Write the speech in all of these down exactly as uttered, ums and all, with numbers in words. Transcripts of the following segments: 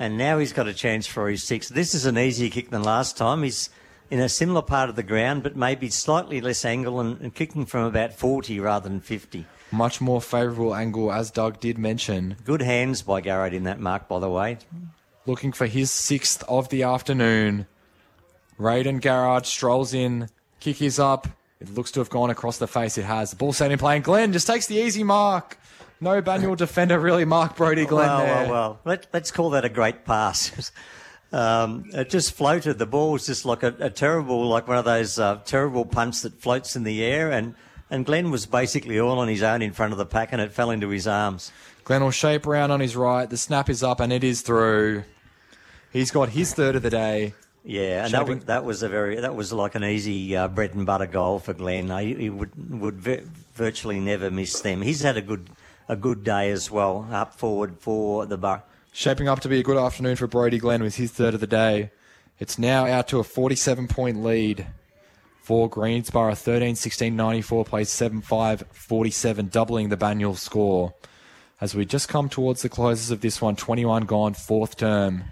and now he's got a chance for his sixth. This is an easier kick than last time. He's in a similar part of the ground, but maybe slightly less angle and, and kicking from about forty rather than fifty. Much more favourable angle, as Doug did mention. Good hands by Garrett in that mark, by the way. Looking for his sixth of the afternoon. Raiden Garrard strolls in. Kick is up. It looks to have gone across the face. It has. The ball stayed in play, and Glenn just takes the easy mark. No Banyule defender really marked Brody Glenn well, there. Well, well, Let, let's call that a great pass. um, it just floated. The ball was just like a, a terrible, like one of those uh, terrible punts that floats in the air, and, and Glenn was basically all on his own in front of the pack, and it fell into his arms. Glenn will shape around on his right. The snap is up, and it is through. He's got his third of the day. Yeah, and that was, that was a very that was like an easy uh, bread and butter goal for Glenn. He, he would would vi- virtually never miss them. He's had a good a good day as well up forward for the Borough. Shaping up to be a good afternoon for Brody Glenn with his third of the day. It's now out to a forty-seven point lead for Greensborough. thirteen sixteen ninety-four plays seven five forty-seven, doubling the Banyule score. As we just come towards the closes of this one, twenty-one gone, fourth term.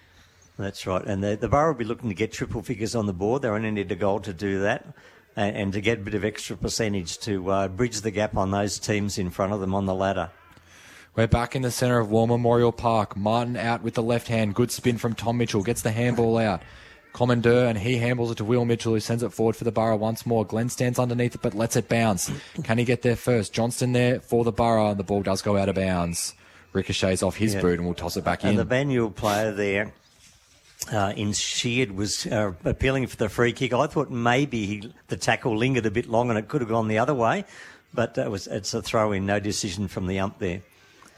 That's right. And the, the Borough will be looking to get triple figures on the board. They only need a goal to do that and, and to get a bit of extra percentage to uh, bridge the gap on those teams in front of them on the ladder. We're back in the centre of War Memorial Park. Martin out with the left hand. Good spin from Tom Mitchell. Gets the handball out. Commandeur, and he handballs it to Will Mitchell, who sends it forward for the Borough once more. Glenn stands underneath it, but lets it bounce. Can he get there first? Johnston there for the Borough, and the ball does go out of bounds. Ricochets off his yeah. boot, and we'll toss it back and in. And the Banyule player there uh, in Sheard was uh, appealing for the free kick. I thought maybe he, the tackle lingered a bit long, and it could have gone the other way, but it was, it's a throw-in, no decision from the ump there.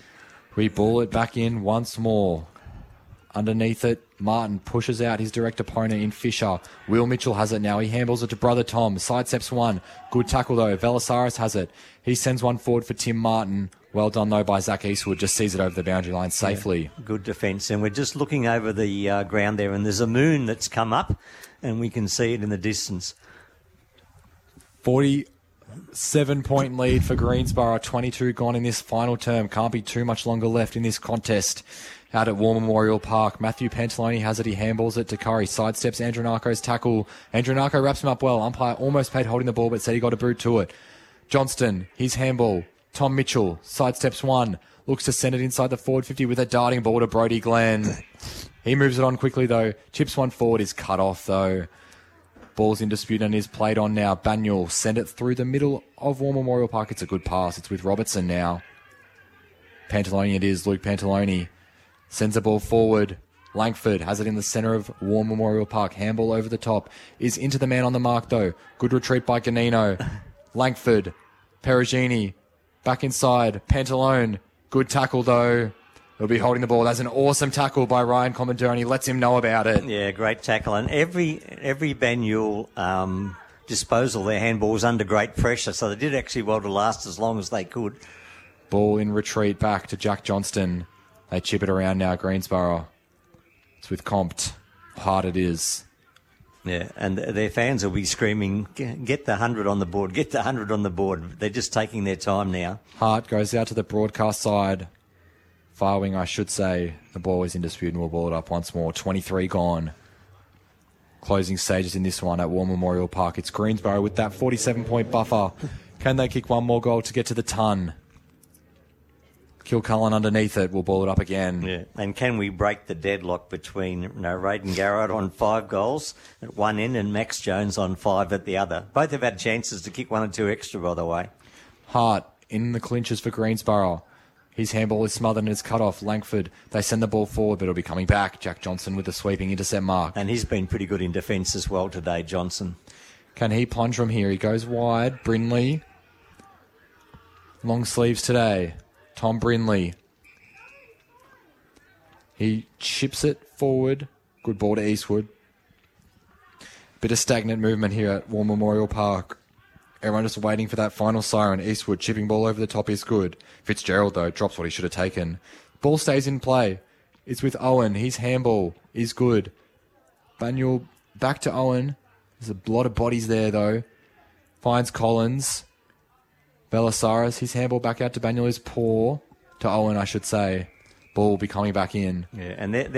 We ball it back in once more. Underneath it, Martin pushes out his direct opponent in Fisher. Will Mitchell has it now. He handballs it to brother Tom. Sidesteps one. Good tackle, though. Velasaris has it. He sends one forward for Tim Martin. Well done, though, by Zach Eastwood. Just sees it over the boundary line safely. Yeah, good defence. And we're just looking over the uh, ground there, and there's a moon that's come up, and we can see it in the distance. forty-seven point lead for Greensborough. twenty-two gone in this final term. Can't be too much longer left in this contest. Out at War Memorial Park, Matthew Pantaloni has it. He handballs it to Curry. Sidesteps Andronarco's tackle. Andronarco wraps him up well. Umpire almost paid holding the ball, but said he got a boot to it. Johnston, his handball. Tom Mitchell, sidesteps one. Looks to send it inside the forward fifty with a darting ball to Brody Glenn. He moves it on quickly, though. Chips one forward, is cut off, though. Ball's in dispute and is played on now. Banyule send it through the middle of War Memorial Park. It's a good pass. It's with Robertson now. Pantaloni it is. Luke Pantaloni sends the ball forward. Langford has it in the centre of War Memorial Park. Handball over the top. Is into the man on the mark, though. Good retreat by Ganino. Langford. Perugini. Back inside. Pantalone. Good tackle, though. He'll be holding the ball. That's an awesome tackle by Ryan Commandeur, and he lets him know about it. Yeah, great tackle. And every every Banyule um, disposal, their handball was under great pressure, so they did actually well to last as long as they could. Ball in retreat back to Jack Johnston. They chip it around now, Greensborough. It's with Compt. Hard it is. Yeah, and their fans will be screaming, get the one hundred on the board, get the one hundred on the board. They're just taking their time now. Hart goes out to the broadcast side. Far wing, I should say. The ball is in dispute, and we'll ball it up once more. twenty-three gone. Closing stages in this one at War Memorial Park. It's Greensborough with that forty-seven point buffer. Can they kick one more goal to get to the ton? Kilcullen underneath it. We'll ball it up again. Yeah. And can we break the deadlock between you know, Raiden Garrard on five goals at one end and Max Jones on five at the other? Both have had chances to kick one or two extra, by the way. Hart in the clinches for Greensborough. His handball is smothered and is cut off. Langford, they send the ball forward, but it'll be coming back. Jack Johnson with the sweeping intercept mark. And he's been pretty good in defence as well today, Johnson. Can he plunge from here? He goes wide. Brindley. Long sleeves today. Tom Brindley. He chips it forward. Good ball to Eastwood. Bit of stagnant movement here at War Memorial Park. Everyone just waiting for that final siren. Eastwood chipping ball over the top is good. Fitzgerald, though, drops what he should have taken. Ball stays in play. It's with Owen. His handball is good. Banyule back to Owen. There's a lot of bodies there, though. Finds Collins. Velasaris, his handball back out to Banyule is poor. To Owen, I should say. Ball will be coming back in. Yeah, and they're,